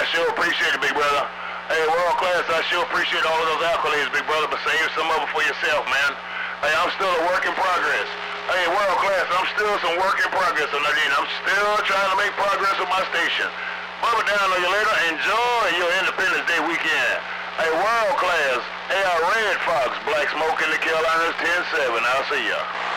I sure appreciate it, big brother. Hey, world class, I sure appreciate all of those accolades, big brother, but save some of them for yourself, man. Hey, I'm still a work in progress. Hey, world class, I'm still some work in progress, Nadine. I'm still trying to make progress with my station. Bubba down on you later. Enjoy your Independence Day weekend. Hey, world class, hey, Red Fox, Black Smoke in the Carolinas, 10-7. I'll see ya.